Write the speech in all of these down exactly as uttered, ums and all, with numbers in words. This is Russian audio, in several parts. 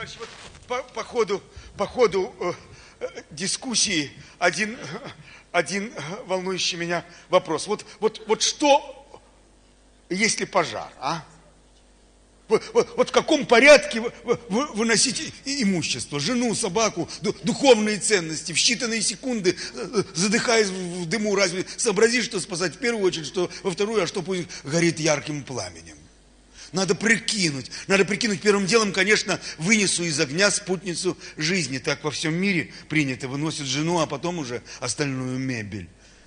Товарищ, вот по, по ходу, по ходу э, э, дискуссии один, один волнующий меня вопрос. Вот, вот, вот что, если пожар, а? Вот, вот, вот в каком порядке вы, вы выносите имущество, жену, собаку, духовные ценности, в считанные секунды, задыхаясь в дыму, разве сообразишь, что спасать в первую очередь, что во вторую, а что пусть горит ярким пламенем? Надо прикинуть. Надо прикинуть первым делом, конечно, вынесу из огня спутницу жизни. Так во всем мире принято. Выносят жену, а потом уже остальную мебель.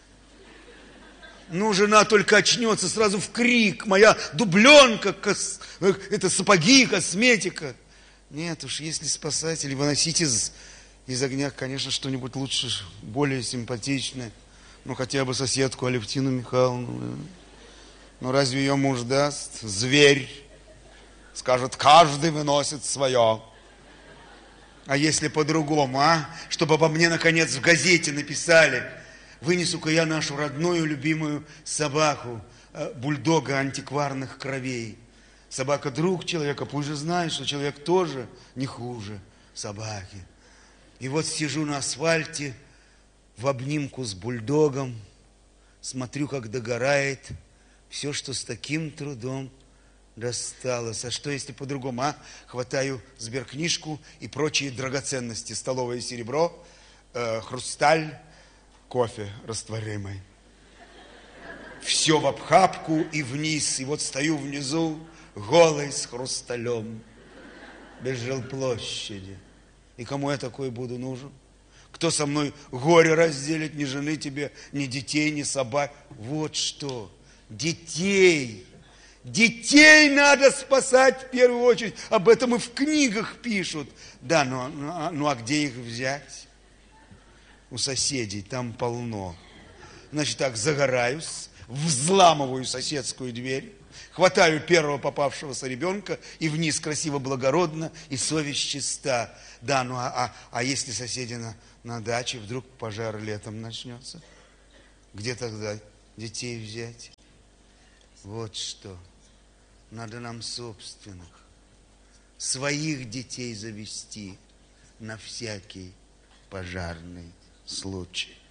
Ну, жена только очнется, сразу в крик. Моя дубленка, кос... это сапоги, косметика. Нет уж, если спасать или выносить из, из огня, конечно, что-нибудь лучше, более симпатичное. Ну, хотя бы соседку Алевтину Михайловну. Ну, разве ее муж даст? Зверь. Скажет, каждый выносит свое. А если по-другому, а? Чтобы обо мне, наконец, в газете написали. Вынесу-ка я нашу родную, любимую собаку, бульдога антикварных кровей. Собака друг человека, пусть же знает, что человек тоже не хуже собаки. И вот сижу на асфальте в обнимку с бульдогом, смотрю, как догорает все, что с таким трудом досталось. А что, если по-другому, а? Хватаю сберкнижку и прочие драгоценности. Столовое серебро, э, хрусталь, кофе растворимый. Все в обхапку и вниз. И вот стою внизу, голый, с хрусталем, без жилплощади. И кому я такой буду нужен? Кто со мной горе разделит? Ни жены тебе, ни детей, ни собак. Вот что. Детей. Детей надо спасать в первую очередь. Об этом и в книгах пишут. Да, ну, ну, ну а где их взять? У соседей там полно. Значит так, загораюсь, взламываю соседскую дверь, хватаю первого попавшегося ребенка и вниз красиво, благородно, и совесть чиста. Да, ну а, а, а если соседи на, на даче, вдруг пожар летом начнется? Где тогда детей взять? Вот что. Надо нам собственных, своих детей завести на всякий пожарный случай.